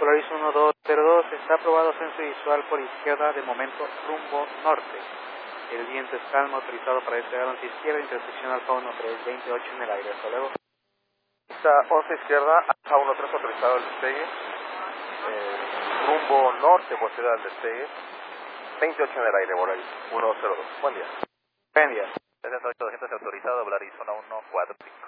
Polaris 1202, está aprobado ascenso visual por izquierda de momento rumbo norte. El viento es calmo, autorizado para despegar hacia izquierda, intersección Alfa 1328 en el aire. Hasta luego. Está 11 izquierda, Alfa 13 autorizado el despegue. Rumbo norte, proceda al despegue. 28 en el aire, Polaris 102. Buen día. Buen día. Descenso 800 autorizado, Polaris zona 145.